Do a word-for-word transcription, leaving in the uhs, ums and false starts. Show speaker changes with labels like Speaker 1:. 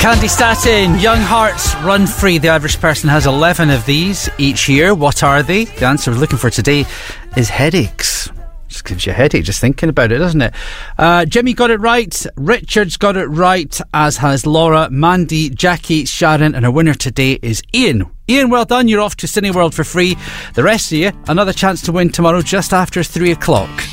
Speaker 1: Candy Statin, Young Hearts Run Free. The average person has eleven of these each year. What are they? The answer we're looking for today is headaches. Just gives you a headache just thinking about it, doesn't it? Uh, Jimmy got it right. Richard's got it right, as has Laura, Mandy, Jackie, Sharon, and our winner today is Ian. Ian, well done. You're off to Cineworld for free. The rest of you, another chance to win tomorrow just after three o'clock.